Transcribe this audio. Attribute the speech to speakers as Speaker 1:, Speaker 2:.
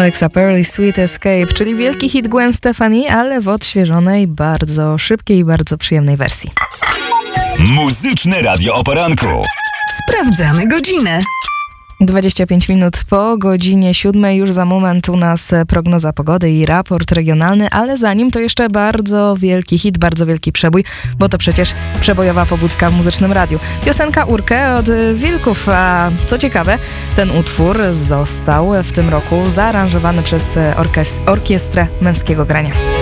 Speaker 1: Alexa Perry, Sweet Escape, czyli wielki hit Gwen Stefani, ale w odświeżonej, bardzo szybkiej i bardzo przyjemnej wersji.
Speaker 2: Muzyczne Radio o poranku.
Speaker 3: Sprawdzamy godzinę.
Speaker 1: 25 minut po godzinie 7. Już za moment u nas prognoza pogody i raport regionalny, ale zanim to jeszcze bardzo wielki hit, bardzo wielki przebój, bo to przecież przebojowa pobudka w Muzycznym Radiu. Piosenka Urkę od Wilków, a co ciekawe, ten utwór został w tym roku zaaranżowany przez orkiestrę męskiego grania.